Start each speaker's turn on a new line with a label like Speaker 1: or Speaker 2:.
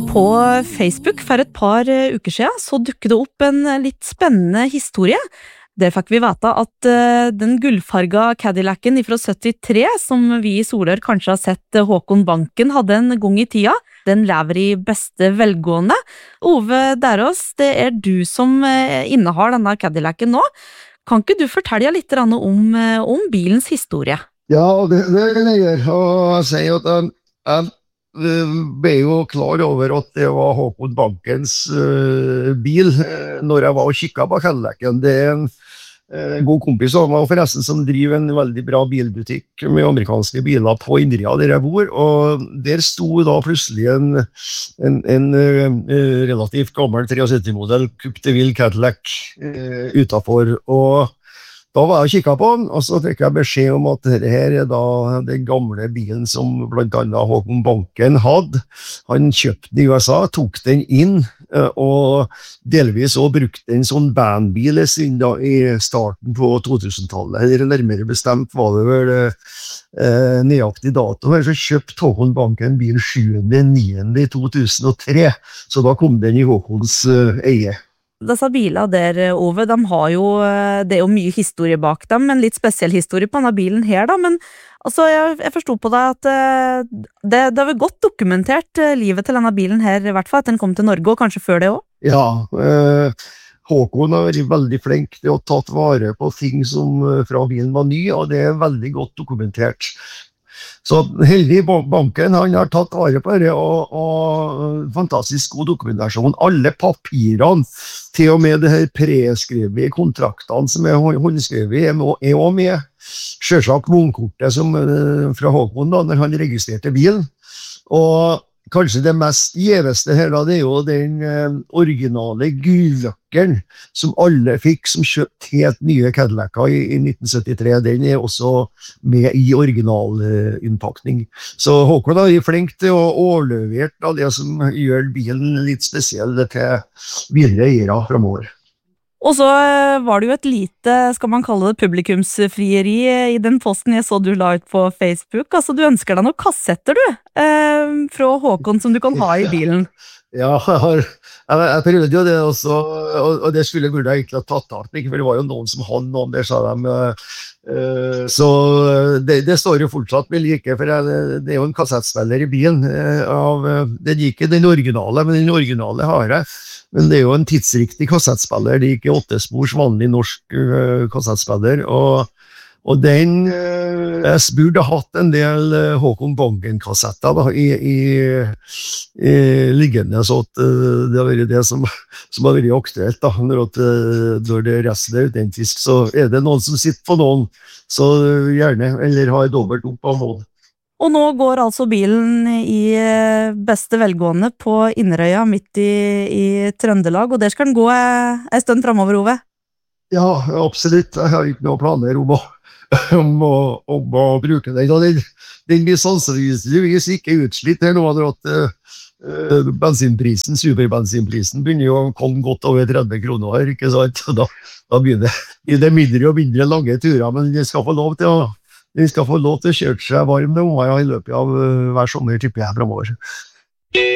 Speaker 1: På Facebook for et par uker siden så dukket det opp en litt spennende historie. Der fikk vi vite at den gullfarga Cadillacen fra 73, som vi i Solør kanskje har sett Håkon Banken hadde en gang i tida, den lever i beste velgående. Ove Derås, det du som innehar denne Cadillacen nå. Kan ikke du fortelle litt om bilens historie?
Speaker 2: Ja, det kan jeg gjøre. Og jeg sier at jeg ble jo klar over at det var Håkon Bankens bil når jeg var og kikket på Cadillacen. Det en god kompis av meg, forresten, som driver en veldig bra bilbutikk med amerikanske biler på Indria der jeg bor, og der sto da plutselig en relativt gammel 73-modell Coupe de Ville Cadillac utenfor, og da var jeg og kikket på den, og så fikk jeg beskjed om at dette her da den gamle bilen som blant annet Håkon Banken hadde. Han kjøpte den i USA, tok den inn, og delvis også brukte en sånn bandbil da, i starten på 2000-tallet. Eller nærmere bestemt var det vel nøyaktig dato. Så kjøpte Håkon Banken bil 7.9.2003, så da kom den i Håkons eie.
Speaker 1: Disse bilene der, Ove, de har jo, det jo mye historie bak dem, en litt spesiell historie på denne bilen her da, men altså, jeg forstod på deg at det var godt dokumentert livet til denne bilen her, i hvert fall at den kom til Norge, og kanskje før det også?
Speaker 2: Ja, Håkon har vært veldig flink til å tatt vare på ting som fra bilen var ny, og det veldig godt dokumentert. Så heldig Banken, han har tatt vare på det, og fantastisk god dokumentasjon. Alle papirene, til og med det her preskrevet i kontraktene som håndskrevet, også med. Selvsagt månedkortet fra Håkon da, når han registrerte bilen. Og kanskje det mest gjeveste her da, det jo den originale gulløkkeren som alle fikk som kjøpt helt nye Cadillacer i 1973. Den også med i originalinnpakning. Så Håkon er flink til å overlevere det som gjør bilen litt spesiell til videre eiere fremover.
Speaker 1: Og så var det jo et lite, skal man kalle det, publikumsfrieri i den posten jeg så du la ut på Facebook. Altså, du ønsker deg noen kassetter, fra Håkon som du kan ha i bilen.
Speaker 2: Ja, jeg prøvde jo det også, og det burde jeg egentlig ha tatt av, for det var jo noen som hadde noen der, sa de. Så det står jo fortsatt med like, for det er jo en kassettspiller i bilen. Den er ikke den originale, men den originale har jeg. Men det er jo en tidsriktig kassettspiller, det er ikke 8-spors vanlig norsk kassettspiller, og den jeg burde hatt en del Håkon Banken-kassetter da, i liggende, så at det har vært det som har vært aktuelt da, når det resten er autentisk, så er det noen som sitter på noen, så gjerne, eller har dobbelt opp av noen.
Speaker 1: Og nå går altså bilen i beste velgående på Inderøya midt i Trøndelag, og der skal den gå en stund fremover, Ove?
Speaker 2: Ja, absolutt. Jeg har ikke noen planer om å bruke den. Den blir sannsynligvis ikke utslitt her nå, at bensinprisen, superbensinprisen, begynner jo å komme godt over 30 kroner her, ikke sant? Da begynner det mindre og mindre lange turer, men jeg skal få lov til å kjøre seg varm i løpet av hver sommer, tipper jeg fremover.